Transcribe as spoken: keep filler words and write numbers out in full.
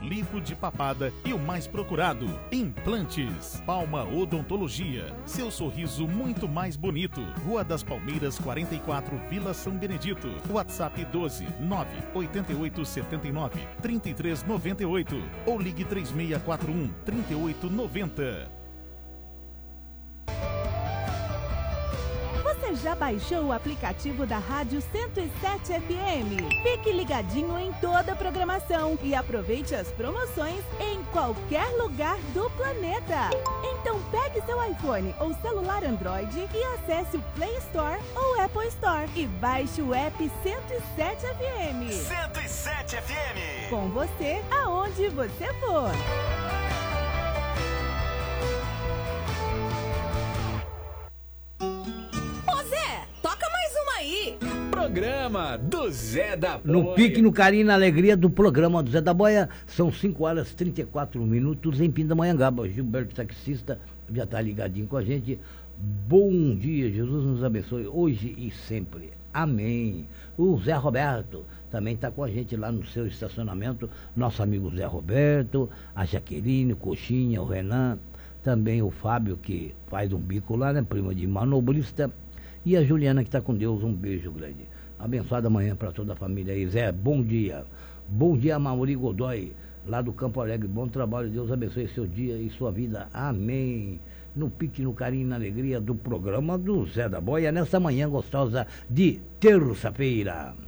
lipo de papada e o mais procurado, implantes. Palma Odontologia, seu sorriso muito mais bonito. Rua das Palmeiras, quarenta e quatro, Vila São Benedito. WhatsApp doze nove oito oito sete nove três três nove oito ou ligue três seis quatro um três oito nove zero. Você já baixou o aplicativo da Rádio cento e sete F M? Fique ligadinho em toda a programação e aproveite as promoções em qualquer lugar do planeta. Então pegue seu iPhone ou celular Android e acesse o Play Store ou Apple Store e baixe o app cento e sete F M. cento e sete F M. Com você, aonde você for. Programa do Zé da Boia. No pique, no carinho e na alegria do programa do Zé da Boia. São cinco horas e trinta e quatro minutos em Pindamonhangaba. Gilberto Taxista já está ligadinho com a gente. Bom dia, Jesus nos abençoe hoje e sempre. Amém. O Zé Roberto também está com a gente lá no seu estacionamento. Nosso amigo Zé Roberto, a Jaqueline, o Coxinha, o Renan. Também o Fábio, que faz um bico lá, né? Prima de manobrista. E a Juliana, que está com Deus, um beijo grande. Abençoada manhã para toda a família aí. Zé, bom dia. Bom dia, Mauri Godoy, lá do Campo Alegre. Bom trabalho, Deus abençoe seu dia e sua vida. Amém. No pique, no carinho e na alegria do programa do Zé da Boia, nessa manhã gostosa de terça-feira.